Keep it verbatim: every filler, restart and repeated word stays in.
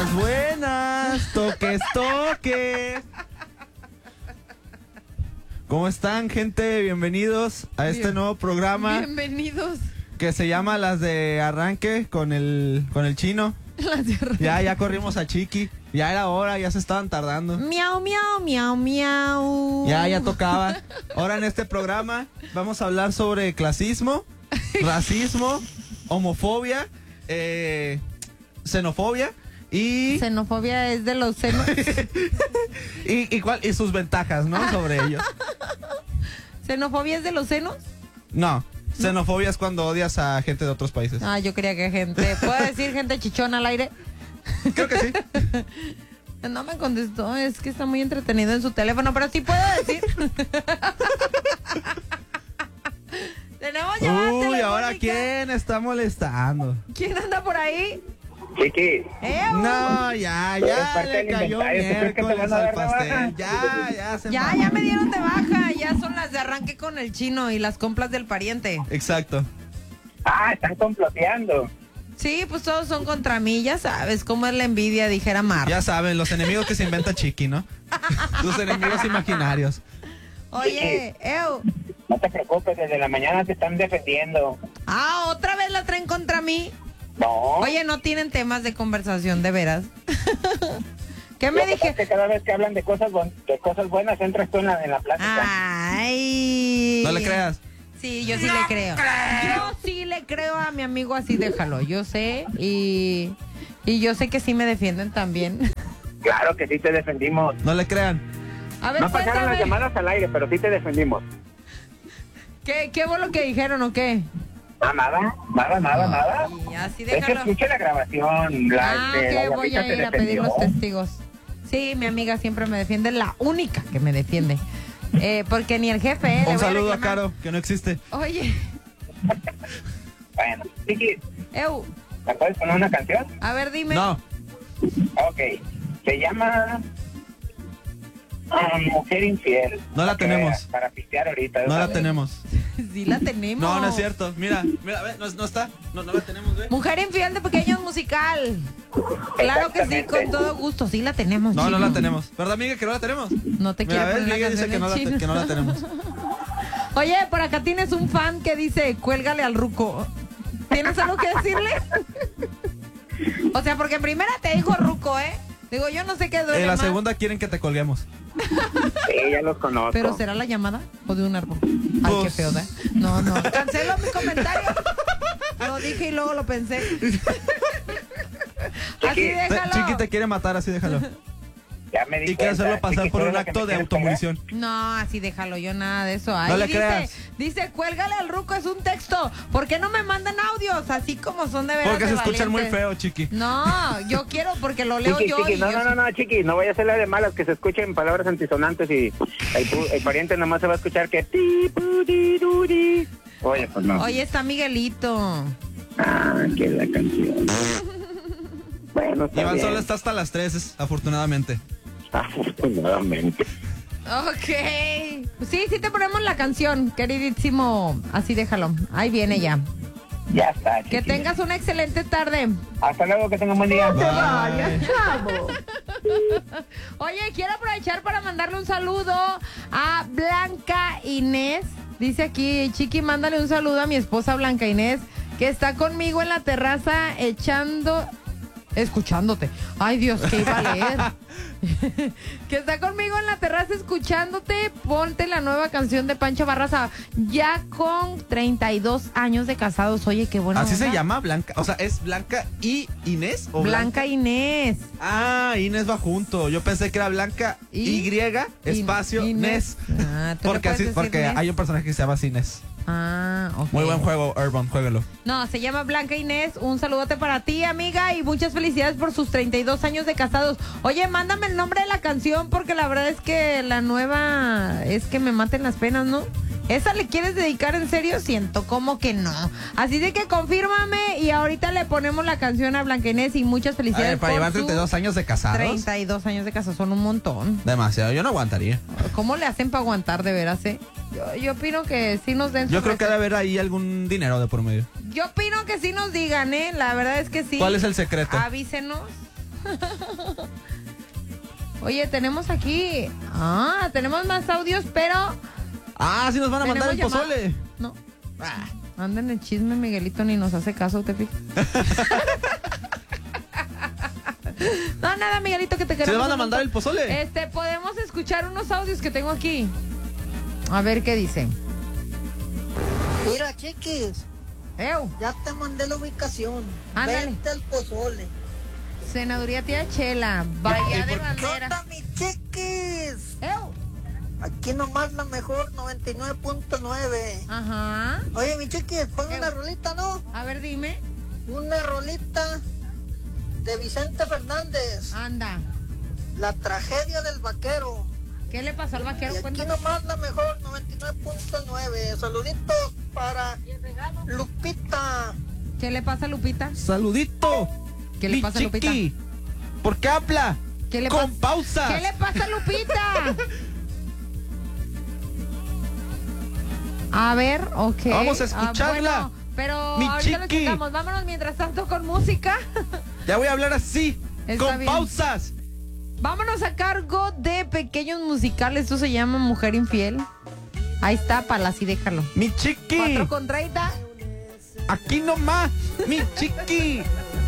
Buenas, buenas. Toques, toques. ¿Cómo están, gente? Bienvenidos a este Bien. nuevo programa. Bienvenidos. Que se llama Las de Arranque con el, con el chino. Las de Arranque. Ya, ya corrimos a Chiqui. Ya era hora, ya se estaban tardando. Miau, miau, miau, miau. Ya, ya tocaba. Ahora en este programa vamos a hablar sobre clasismo, racismo, homofobia, eh, xenofobia y... Xenofobia es de los senos. y, y, cuál, y sus ventajas, ¿no? Sobre ello. ¿Xenofobia es de los senos? No, xenofobia es cuando odias a gente de otros países. Ah, yo quería que gente... ¿Puedo decir gente chichona al aire? Creo que sí. No me contestó, es que está muy entretenido en su teléfono, pero sí puedo decir. Tenemos llamada Uy, telefónica. ¿ahora quién está molestando? ¿Quién anda por ahí? Chiqui, ¿Eh? No, ya, Es ya parte le del cayó inventario. ¿Tú crees que te miércoles van a al dar de baja? pastel. Ya, ya se Ya, mamó. ya me dieron de baja, ya son las de arranque con el chino y las compras del pariente. Exacto. ah, están comploteando. Sí, pues todos son contra mí, ya sabes cómo es la envidia, dijera Mar. Ya saben, los enemigos que se inventa Chiqui, ¿no? Tus enemigos imaginarios. Oye, Ew. No te preocupes, desde la mañana te están defendiendo. Ah, otra vez la traen contra mí. No. Oye, no tienen temas de conversación, de veras. ¿Qué me Lo que pasa dije? es que cada vez que hablan de cosas, bon- de cosas buenas, entras tú en la, en la plática. Ay. No le creas. Sí, yo sí le creo. Yo sí le creo a mi amigo, así déjalo. Yo sé y, y yo sé que sí me defienden también. Claro que sí te defendimos. No le crean. A ver, No pasaron las cuéntame. llamadas al aire, pero sí te defendimos. ¿Qué, ¿Qué fue lo que dijeron o qué? Ah, nada, nada, nada, nada. Y así Es que déjalo. escuche la grabación. La, Ah, este, la que voy guapita a te ir a pedir defendió. los testigos. Sí, mi amiga siempre me defiende, la única que me defiende. Eh, porque ni el jefe, eh, le voy Un saludo a reclamar. Caro, que no existe. Oye, Bueno, Chiqui, Eu, ¿me puedes poner una canción? a ver, dime. No, Ok, se llama ah, Mujer Infiel. No la Para que tenemos. veas, Para pistear ahorita. no la ¿sabes? tenemos. Sí la tenemos. No, no es cierto. Mira, mira, ve, no, no está. No, no la tenemos, ve. Mujer infiel de Pequeños Musical. Claro que sí, con todo gusto. Sí la tenemos, No, no chino. la tenemos. ¿Verdad, Miguel, que no la tenemos? No te Mira, quiero ves, poner la Miguel dice canción que no, en la te- chino. que no la tenemos. Oye, por acá tienes un fan que dice, cuélgale al ruco. ¿Tienes algo que decirle? O sea, porque en primera te dijo ruco, ¿eh? Digo, yo no sé qué duele En la más, segunda quieren que te colguemos. Sí, ya los conozco. pero ¿será la llamada o de un árbol? Ay, qué Pues- feo, ¿eh? No, no. Cancelo mi comentario. Lo dije y luego lo pensé. Así Chiqui, déjalo. Chiqui te quiere matar, así déjalo. Ya me di Y quiere cuenta. hacerlo pasar Chiqui, por ¿tú un eres la que acto me de quieres pegar? automunición. No, así déjalo, yo nada de eso. Ahí No le dice, creas. dice, cuélgale al ruco, es un texto. ¿Por qué no me mandan audios? Así como son de veras Porque de se escuchan muy valientes? feo, Chiqui. No, yo quiero porque lo leo Chiqui, yo. chiqui, y no, yo no, no, no, Chiqui, no vaya a ser la de malas que se escuchen palabras antisonantes y el, pu- el pariente nomás se va a escuchar que ti, pu, di, du, di. Oye, pues no. Oye, está Miguelito. Ah, que la canción. Bueno, está Iván bien. solo está hasta las tres, es- afortunadamente. Afortunadamente. Ok. Sí, sí te ponemos la canción, queridísimo. Así déjalo. Ahí viene ya. Ya está, Chiqui. Que tengas una excelente tarde. Hasta luego, que tengan buen día. Bye. Oye, quiero aprovechar para mandarle un saludo a Blanca Inés. Dice aquí, Chiqui, mándale un saludo a mi esposa Blanca Inés, que está conmigo en la terraza echando... Escuchándote. Ay, Dios, que iba a leer. Que está conmigo en la terraza escuchándote. Ponte la nueva canción de Pancho Barraza. Ya con treinta y dos años de casados. Oye, qué bueno. ¿Así se ¿verdad? llama Blanca? O sea, ¿es Blanca y Inés? ¿O Blanca Inés. Ah, Inés va junto. Yo pensé que era Blanca ¿Y? Y, espacio, Inés. Nes. Ah, ¿tú le Porque, puedes así, decir porque Nes? hay un personaje que se llama así, Nes. Ah, ok. Muy buen juego, Urban, juégalo. No, se llama Blanca Inés. Un saludote para ti, amiga, y muchas felicidades por sus treinta y dos años de casados. Oye, mándame el nombre de la canción porque la verdad es que la nueva es que me maten las penas, ¿no? ¿Esa le quieres dedicar en serio? Siento como que no. Así de que confírmame y ahorita le ponemos la canción a Blanca Inés y muchas A felicidades ver, para por llevar sus treinta y dos años de casados. treinta y dos años de casados son un montón. Demasiado, yo no aguantaría. ¿Cómo le hacen para aguantar de veras, eh? Yo, yo opino que sí nos den su Yo creo que receta. debe haber ahí algún dinero de por medio. Yo opino que sí nos digan, ¿eh? La verdad es que sí. ¿Cuál es el secreto? Avísenos. Oye, tenemos aquí. Ah, tenemos más audios, pero. Ah, sí nos van a mandar el ¿tenemos pozole. llamada? No. Ah. Anda en el chisme, Miguelito, ni nos hace caso, ¿te fijas? No, nada, Miguelito, que te queremos. ¿Se le van a un mandar el montón. pozole? Este, podemos escuchar unos audios que tengo aquí. A ver qué dice. Mira, chiquis, Eu, ya te mandé la ubicación. Ándale. Vente al pozole. Senaduría Tía Chela, Bahía de ¿Qué Bandera. onda, mi chiquis? Eu, Aquí nomás la mejor noventa y nueve punto nueve. ajá. Oye, mi chiquis, pon ¿Qué? una rolita, ¿no? A ver, dime. Una rolita de Vicente Fernández. Anda. La tragedia del vaquero. ¿Qué le pasó al Y vaquero? aquí Cuéntanos. nomás la mejor noventa y nueve punto nueve. Saluditos para Lupita. ¿Qué le pasa a Lupita? Saludito. ¿Qué le Mi pasa a Lupita? chiqui. ¿Por qué habla? ¿Qué le Con pasa? pausas. ¿Qué le pasa a Lupita? A ver, ok. Vamos a Ah, escucharla. bueno, pero Mi ahorita lo chiqui. escuchamos. Vámonos mientras tanto con música. Ya voy a hablar así. Está con bien. pausas. Vámonos a cargo de Pequeños Musicales. Esto se llama Mujer Infiel. Ahí está, para así déjalo. Mi chiqui. Cuatro con treinta. Aquí nomás. Mi chiqui.